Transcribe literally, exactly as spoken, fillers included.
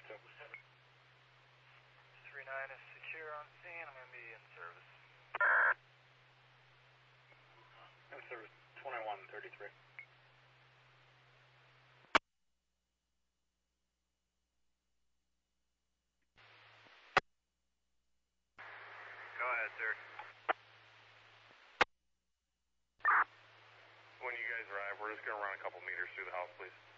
three nine is secure on scene. I'm going to be in service. In service twenty-one thirty-three. Go ahead, sir. When you guys arrive, we're just going to run a couple meters through the house, please.